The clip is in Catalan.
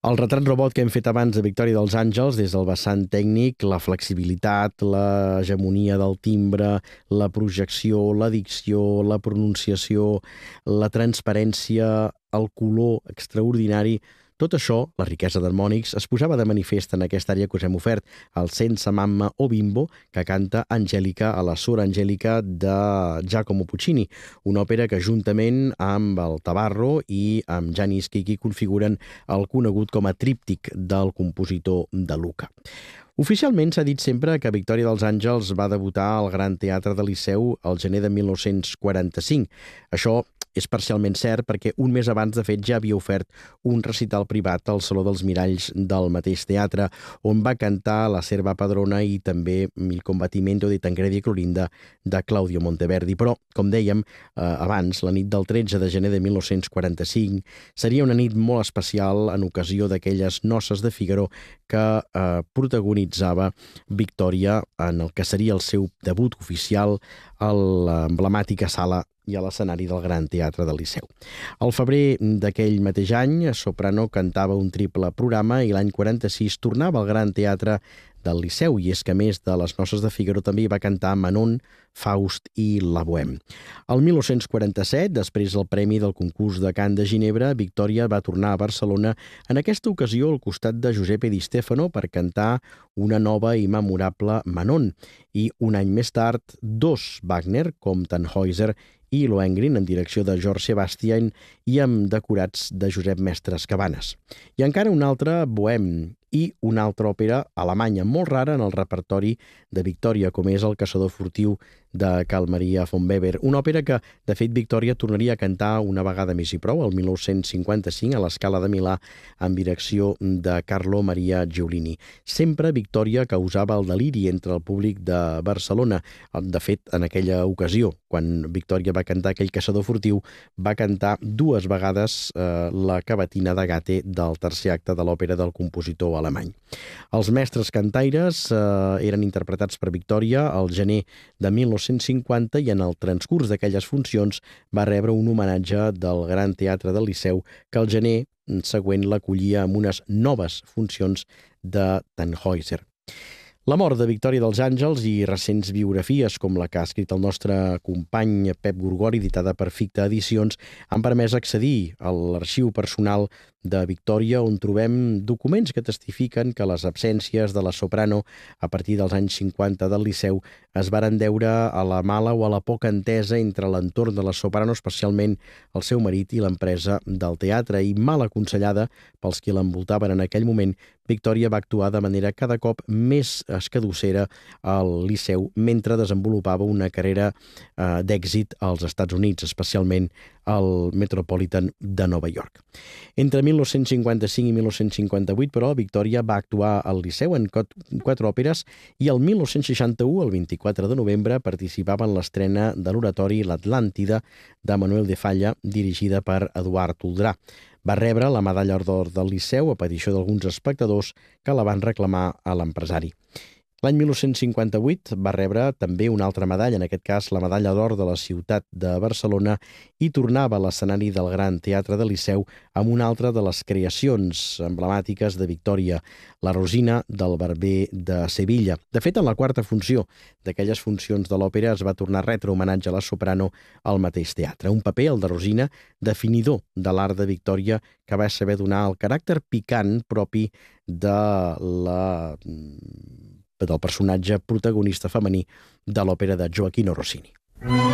El retrat robot que hem fet abans de Victòria dels Àngels, des del vessant tècnic, la flexibilitat, l'hegemonia del timbre, la projecció, la dicció, la pronunciació, la transparència, el color extraordinari, tot això, la riquesa d'harmònics, es posava de manifest en aquesta àrea que us hem ofert, el Senza Mamma o Bimbo, que canta Angèlica a la Sora Angèlica de Giacomo Puccini, una òpera que juntament amb el Tabarro i amb Gianni Schicchi configuren el conegut com a tríptic del compositor de Luca. Oficialment s'ha dit sempre que Victòria dels Àngels va debutar al Gran Teatre del Liceu el gener de 1945. Això és parcialment cert perquè un mes abans, de fet, ja havia ofert un recital privat al Saló dels Miralls del mateix teatre, on va cantar La serva padrona i també Il combattimento di Tancredi e Clorinda de Claudio Monteverdi. Però, com dèiem abans, la nit del 13 de gener de 1945 seria una nit molt especial en ocasió d'aquelles noces de Fígaro que protagonitzava Victòria en el que seria el seu debut oficial a l'emblemàtica sala i a l'escenari del Gran Teatre del Liceu. Al febrer d'aquell mateix any, Soprano cantava un triple programa i l'any 46 tornava al Gran Teatre del Liceu, i és que a més de Les noces de Fígaro també hi va cantar Manon, Faust i La Bohème. El 1947, després del premi del concurs de cant de Ginebra, Victòria va tornar a Barcelona, en aquesta ocasió al costat de Giuseppe Di Stefano, per cantar una nova i memorable Manon. I un any més tard, dos Wagner, com Tannhäuser i Lohengrin, en direcció de George Sebastian i amb decorats de Josep Mestres Cabanes. I encara una altra Bohème i una altra òpera alemanya molt rara en el repertori de Victòria, com és El caçador furtiu de Carl Maria von Weber, una òpera que, de fet, Victòria tornaria a cantar una vegada més i prou, el 1955, a la Scala de Milà, amb direcció de Carlo Maria Giulini. Sempre Victòria causava el deliri entre el públic de Barcelona. De fet, en aquella ocasió, quan Victòria va cantar aquell caçador furtiu, va cantar dues vegades la cavatina de Goethe del tercer acte de l'òpera del compositor alemany. Els mestres cantaires eren interpretats per Victòria al gener de 1950 i en el transcurs d'aquelles funcions va rebre un homenatge del Gran Teatre del Liceu que el gener següent l'acollia amb unes noves funcions de Tannhäuser. La mort de Victòria dels Àngels i recents biografies, com la que ha escrit el nostre company Pep Gorgori, editada per Ficta Edicions, han permès accedir a l'arxiu personal de Victòria, on trobem documents que testifiquen que les absències de la soprano a partir dels anys 50 del Liceu es varen deure a la mala o a la poca entesa entre l'entorn de la soprano, especialment el seu marit i l'empresa del teatre, i mal aconsellada pels qui l'envoltaven en aquell moment, Victòria va actuar de manera cada cop més escadussera al Liceu mentre desenvolupava una carrera d'èxit als Estats Units, especialment al Metropolitan de Nova York. Entre 1955 i 1958, però, Victòria va actuar al Liceu en 4 òperes i el 1961, el 24 de novembre, participava en l'estrena de l'oratori L'Atlàntida de Manuel de Falla, dirigida per Eduard Toldrà. Va rebre la medalla d'or del Liceu a petició d'alguns espectadors que la van reclamar a l'empresari. L'any 1958 va rebre també una altra medalla, en aquest cas la medalla d'or de la ciutat de Barcelona, i tornava a l'escenari del Gran Teatre del Liceu amb una altra de les creacions emblemàtiques de Victòria, la Rosina del Barber de Sevilla. De fet, en la quarta funció d'aquelles funcions de l'òpera es va tornar a retre homenatge a la soprano al mateix teatre. Un paper, el de Rosina, definidor de l'art de Victòria, que va saber donar el caràcter picant propi del personatge protagonista femení de l'òpera de Gioachino Rossini.